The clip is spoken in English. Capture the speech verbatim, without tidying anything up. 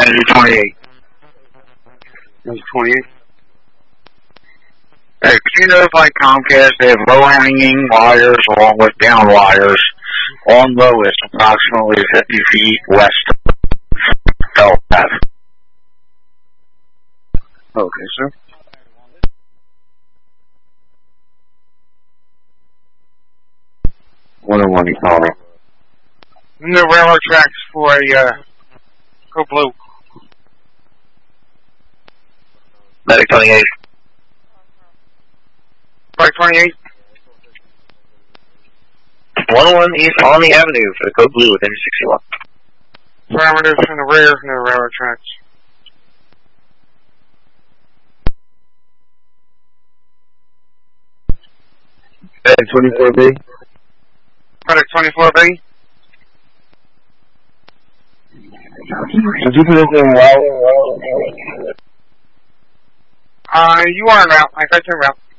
Energy twenty-eight. Energy twenty-eight. Hey, could you notify Comcast they have low-hanging wires along with down wires on lowest approximately fifty feet west of Bell Path? Okay, sir. One oh one, you call me. The railroad tracks for a, uh, go blue. Medic twenty-eight. Right, twenty-eight. one oh one East Colony Avenue for the code blue with N sixty-one. Parameters from the rear of the railroad tracks. Medic twenty-four B. Medic twenty-four B. Did you put this in route? Uh, you are en route. I got your route.